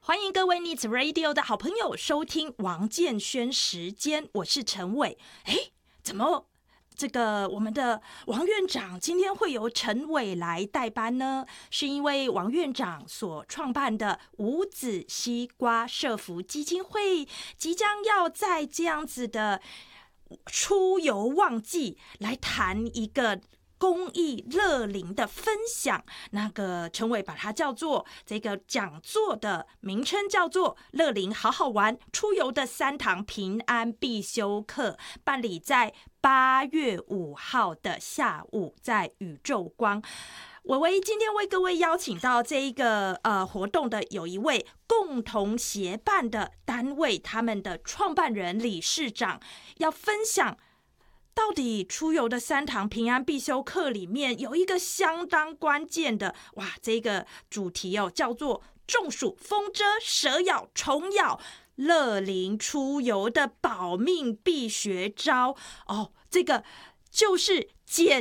欢迎各位 Needs Radio 的好朋友收听王建轩时间，我是陈伟。怎么这个我们的王院长今天会由陈伟来代班呢？是因为王院长所创办的无籽西瓜社福基金会即将要在这样子的出游旺季来谈一个公益乐龄的分享，那个陈伟把它叫做这个讲座的名称叫做乐龄好好玩出游的3堂平安必修课，办理在8月5号的下午，在宇宙光。伟今天为各位邀请到这一个活动的有一位共同协办的单位，他们的创办人理事长要分享到底出游的3堂平安必修课里面有一个相当关键的这个主题叫做中暑、风蛰、蛇咬、虫咬，乐龄出游的保命必学招这个就是减